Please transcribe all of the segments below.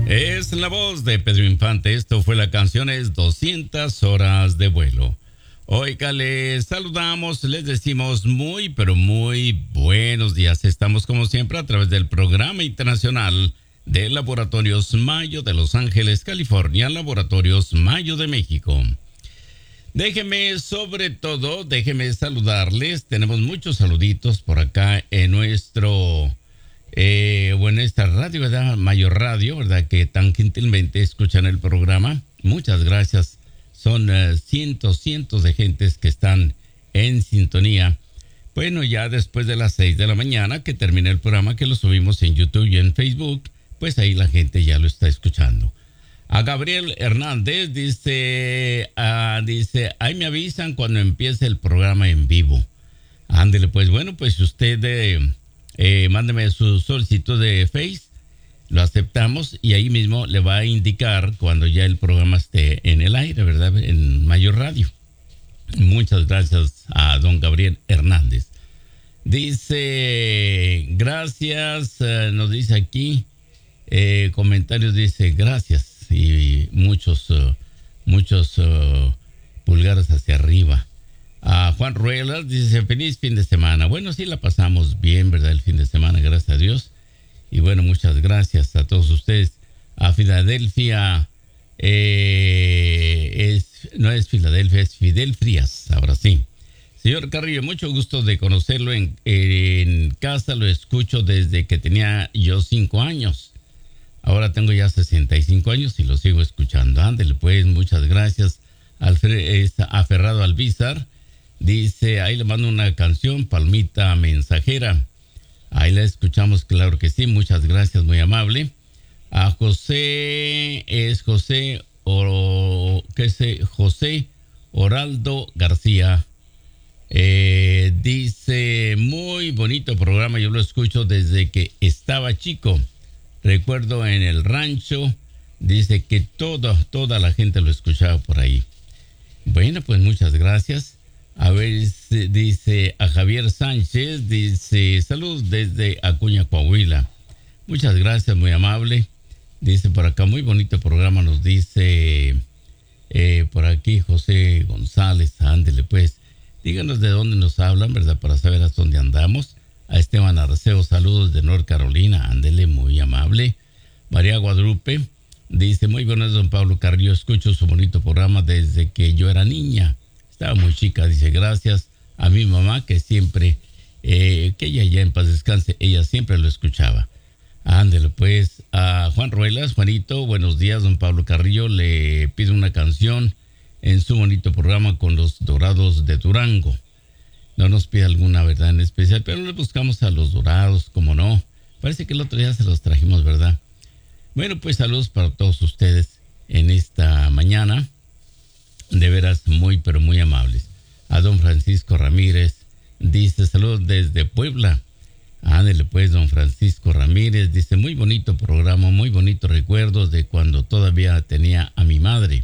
Es la voz de Pedro Infante. Esto fue la canción, es 200 horas de vuelo. Oiga, les saludamos, les decimos muy, pero muy buenos días. Estamos como siempre a través del Programa Internacional de Laboratorios Mayo de Los Ángeles, California, Laboratorios Mayo de México. Déjenme saludarles. Tenemos muchos saluditos por acá en nuestro... esta radio, ¿verdad? Mayo Radio, ¿verdad? Que tan gentilmente escuchan el programa. Muchas gracias. Son cientos de gentes que están en sintonía. Bueno, ya después de las 6 de la mañana que termina el programa, que lo subimos en YouTube y en Facebook, pues ahí la gente ya lo está escuchando. A Gabriel Hernández dice, ahí me avisan cuando empiece el programa en vivo. Ándele, pues bueno, pues usted... mándeme su solicitud de Face, lo aceptamos y ahí mismo le va a indicar cuando ya el programa esté en el aire, ¿verdad? En Mayo Radio. Muchas gracias a don Gabriel Hernández. Dice, gracias, nos dice aquí, comentarios, dice, gracias y muchos pulgares hacia arriba. A Juan Ruelas dice, feliz fin de semana. Bueno, sí la pasamos bien, ¿verdad? El fin de semana, gracias a Dios. Y bueno, muchas gracias a todos ustedes. A Filadelfia, no es Filadelfia, es Fidel Frías, ahora sí. Señor Carrillo, mucho gusto de conocerlo en casa. Lo escucho desde que tenía yo 5 años. Ahora tengo ya 65 años y lo sigo escuchando. Ándele, pues, muchas gracias. Aferrado Alvízar. Dice, ahí le mando una canción, Palmita Mensajera. Ahí la escuchamos, claro que sí. Muchas gracias, muy amable. A José Oraldo García. Dice, muy bonito programa, yo lo escucho desde que estaba chico. Recuerdo en el rancho, dice que toda la gente lo escuchaba por ahí. Bueno, pues muchas gracias. A ver, dice a Javier Sánchez, dice, saludos desde Acuña, Coahuila. Muchas gracias, muy amable. Dice por acá, muy bonito programa, nos dice por aquí José González. Ándele pues, díganos de dónde nos hablan, ¿verdad? Para saber hasta dónde andamos. A Esteban Arceo, saludos de North Carolina. Ándele, muy amable. María Guadalupe dice, muy buenas, don Pablo Carrillo, escucho su bonito programa desde que yo era niña. Estaba muy chica, dice, gracias a mi mamá que siempre, que ella ya en paz descanse, ella siempre lo escuchaba. Ándele pues, a Juan Ruelas, Juanito, buenos días, don Pablo Carrillo, le pido una canción en su bonito programa con los Dorados de Durango. No nos pide alguna, ¿verdad?, en especial, pero le buscamos a los Dorados, como no. Parece que el otro día se los trajimos, ¿verdad? Bueno, pues saludos para todos ustedes en esta mañana. De veras, muy, pero muy amables. A don Francisco Ramírez, dice, saludos desde Puebla. Ándele pues, don Francisco Ramírez, dice, muy bonito programa, muy bonitos recuerdos de cuando todavía tenía a mi madre.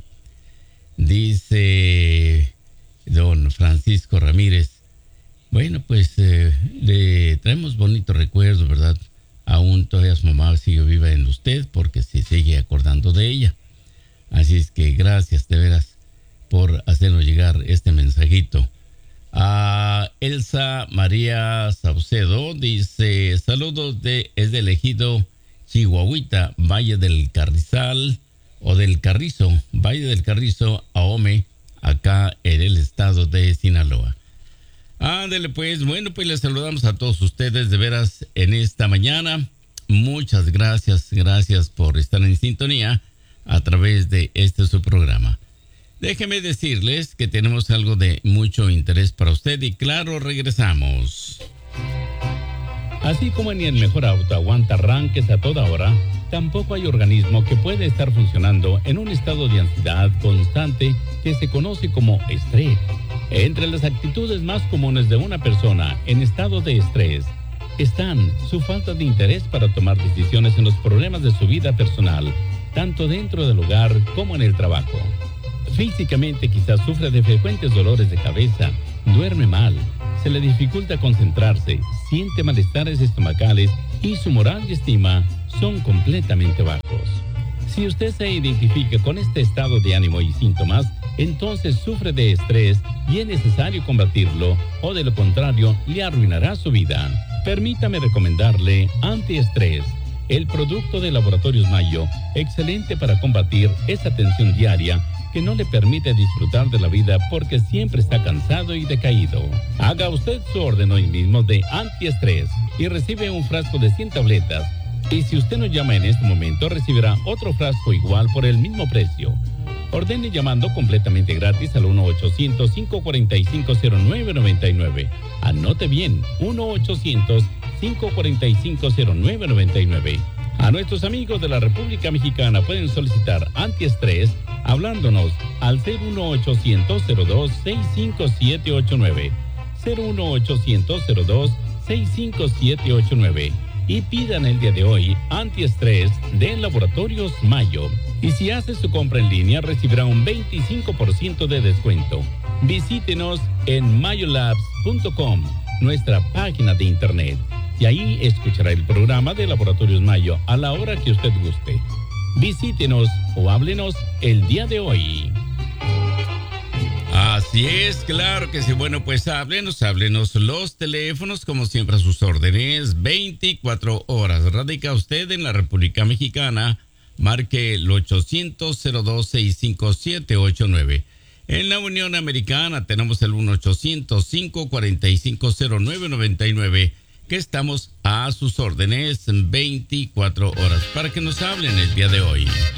Dice don Francisco Ramírez, bueno, pues le traemos bonitos recuerdos, ¿verdad? Aún todavía su mamá sigue viva en usted porque se sigue acordando de ella. Así es que gracias, de veras, por hacernos llegar este mensajito. A Elsa María Saucedo dice, saludos es del ejido Chihuahuita, Valle del Carrizal o del Carrizo, Valle del Carrizo, Ahome, acá en el estado de Sinaloa. Ándele pues, bueno, pues les saludamos a todos ustedes de veras en esta mañana. Muchas gracias por estar en sintonía a través de su programa. Déjeme decirles que tenemos algo de mucho interés para usted y claro, regresamos. Así como ni el mejor auto aguanta arranques a toda hora, tampoco hay organismo que puede estar funcionando en un estado de ansiedad constante que se conoce como estrés. Entre las actitudes más comunes de una persona en estado de estrés están su falta de interés para tomar decisiones en los problemas de su vida personal, tanto dentro del hogar como en el trabajo. Físicamente quizás sufre de frecuentes dolores de cabeza, duerme mal, se le dificulta concentrarse, siente malestares estomacales y su moral y estima son completamente bajos. Si usted se identifica con este estado de ánimo y síntomas, entonces sufre de estrés y es necesario combatirlo, o de lo contrario, le arruinará su vida. Permítame recomendarle Antiestrés, el producto de Laboratorios Mayo, excelente para combatir esa tensión diaria que no le permite disfrutar de la vida porque siempre está cansado y decaído. Haga usted su orden hoy mismo de Antiestrés y recibe un frasco de 100 tabletas. Y si usted nos llama en este momento, recibirá otro frasco igual por el mismo precio. Ordene llamando completamente gratis al 1-800-545-0999. Anote bien, 1-800-545-0999. A nuestros amigos de la República Mexicana pueden solicitar Antiestrés hablándonos al 01800-02-65789. 01800-02-65789. Y pidan el día de hoy Antiestrés de Laboratorios Mayo. Y si hace su compra en línea, recibirá un 25% de descuento. Visítenos en mayolabs.com, nuestra página de internet. Y ahí escuchará el programa de Laboratorios Mayo a la hora que usted guste. Visítenos o háblenos el día de hoy. Así es, claro que sí. Bueno, pues háblenos los teléfonos, como siempre a sus órdenes, 24 horas. Radica usted en la República Mexicana, marque el 800-02-65789. En la Unión Americana tenemos el 1-800-545-0999, que estamos a sus órdenes 24 horas para que nos hablen el día de hoy.